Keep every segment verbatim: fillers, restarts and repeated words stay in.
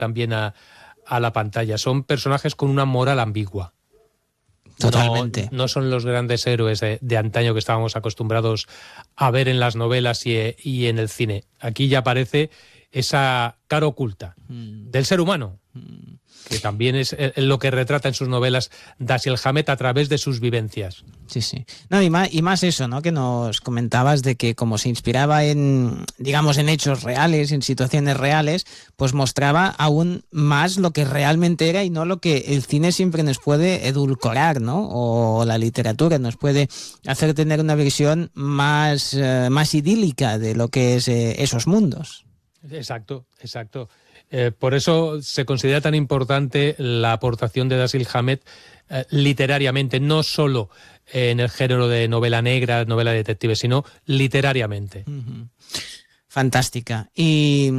también a, a la pantalla. Son personajes con una moral ambigua. Totalmente. No, no son los grandes héroes de, de antaño que estábamos acostumbrados a ver en las novelas y, y en el cine. Aquí ya aparece esa cara oculta mm. del ser humano, mm. que también es lo que retrata en sus novelas Dashiell Hammett a través de sus vivencias. Sí, sí. No, y más, y más eso, ¿no? Que nos comentabas de que como se inspiraba en, digamos, en hechos reales, en situaciones reales, pues mostraba aún más lo que realmente era y no lo que el cine siempre nos puede edulcorar, ¿no? O la literatura nos puede hacer tener una visión más, eh, más idílica de lo que es eh, esos mundos. Exacto, exacto. Eh, por eso se considera tan importante la aportación de Dashiell Hammett eh, literariamente, no solo en el género de novela negra, novela detective, sino literariamente. Uh-huh. Fantástica. Y,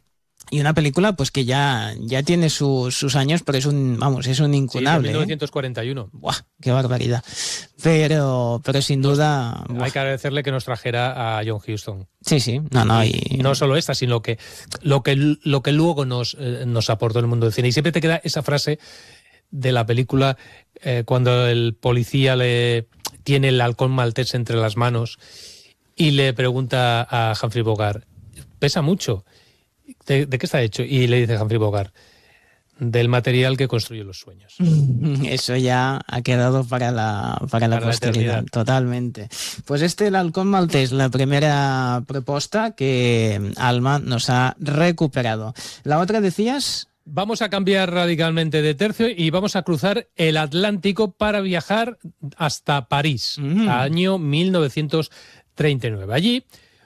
y una película pues que ya, ya tiene su, sus años, pero es un, vamos, es un incunable. Sí, de mil novecientos cuarenta y uno. ¿eh? ¡Buah! ¡Qué barbaridad! Pero, pero sin duda... Nos, hay que agradecerle que nos trajera a John Huston. Sí, sí. No, no, y... y no solo esta, sino que lo que, lo que luego nos, eh, nos aportó el mundo del cine. Y siempre te queda esa frase de la película eh, cuando el policía le tiene el halcón maltés entre las manos y le pregunta a Humphrey Bogart, ¿pesa mucho? ¿De, de qué está hecho? Y le dice Humphrey Bogart, del material que construye los sueños. Eso ya ha quedado para la, para la para posteridad, la totalmente. Pues este, el halcón maltés, la primera propuesta que Alma nos ha recuperado. La otra, decías... Vamos a cambiar radicalmente de tercio y vamos a cruzar el Atlántico para viajar hasta París, mm. año mil novecientos treinta y nueve. Allí,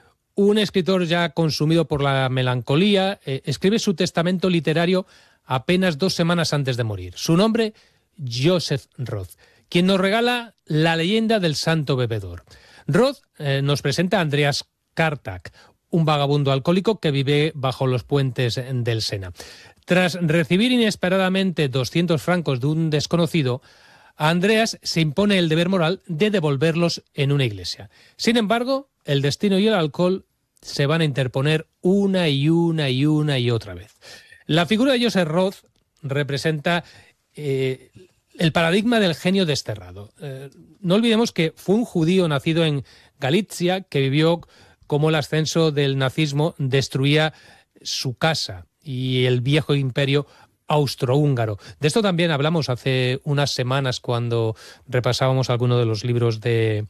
un escritor ya consumido por la melancolía eh, escribe su testamento literario apenas dos semanas antes de morir. Su nombre, Joseph Roth, quien nos regala la leyenda del santo bebedor. Roth eh, nos presenta a Andreas Kartak, un vagabundo alcohólico que vive bajo los puentes del Sena. Tras recibir inesperadamente doscientos francos de un desconocido, a Andreas se impone el deber moral de devolverlos en una iglesia. Sin embargo, el destino y el alcohol se van a interponer una y una y una y otra vez. La figura de Joseph Roth representa eh, el paradigma del genio desterrado. Eh, no olvidemos que fue un judío nacido en Galicia que vivió cómo el ascenso del nazismo destruía su casa y el viejo imperio austrohúngaro. De esto también hablamos hace unas semanas cuando repasábamos algunos de los libros de,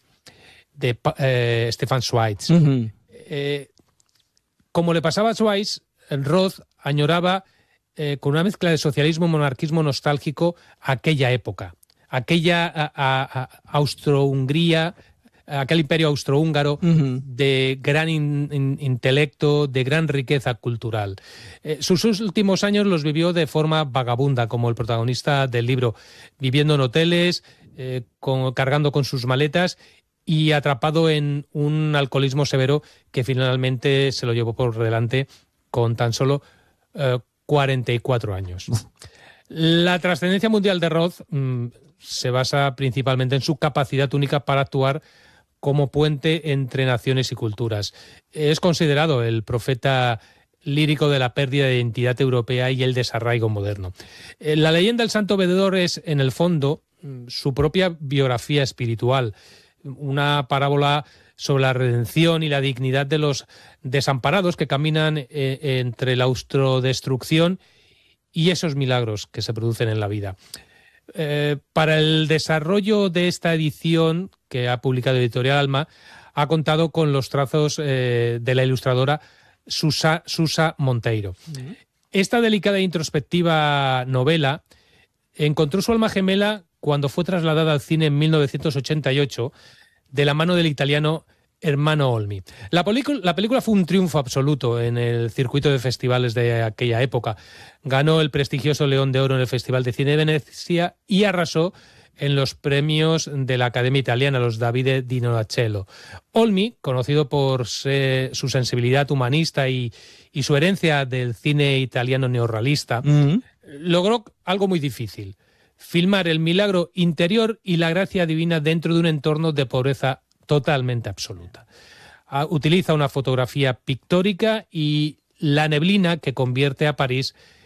de eh, Stefan Zweig. Uh-huh. Eh, como le pasaba a Zweig, Roth añoraba eh, con una mezcla de socialismo y monarquismo nostálgico aquella época, aquella a, a, a Austro-Hungría, aquel imperio austrohúngaro uh-huh. de gran in, in, intelecto, de gran riqueza cultural. Eh, sus últimos años los vivió de forma vagabunda, como el protagonista del libro, viviendo en hoteles, eh, con, cargando con sus maletas y atrapado en un alcoholismo severo que finalmente se lo llevó por delante con tan solo eh, cuarenta y cuatro años. Uh. La trascendencia mundial de Roth mmm, se basa principalmente en su capacidad única para actuar como puente entre naciones y culturas. Es considerado el profeta lírico de la pérdida de identidad europea y el desarraigo moderno. La leyenda del santo bebedor es, en el fondo, su propia biografía espiritual, una parábola sobre la redención y la dignidad de los desamparados que caminan eh, entre la austrodestrucción y esos milagros que se producen en la vida. Eh, para el desarrollo de esta edición que ha publicado Editorial Alma, ha contado con los trazos eh, de la ilustradora Susa, Susa Monteiro. Uh-huh. Esta delicada e introspectiva novela encontró su alma gemela cuando fue trasladada al cine en mil novecientos ochenta y ocho de la mano del italiano Ermanno Olmi. La, película, la película fue un triunfo absoluto en el circuito de festivales de aquella época. Ganó el prestigioso León de Oro en el Festival de Cine de Venecia y arrasó en los premios de la Academia Italiana, los Davide di Nonacello. Olmi, conocido por se, su sensibilidad humanista y, y su herencia del cine italiano neorrealista, uh-huh. logró algo muy difícil: filmar el milagro interior y la gracia divina dentro de un entorno de pobreza totalmente absoluta. Utiliza una fotografía pictórica y la neblina que convierte a París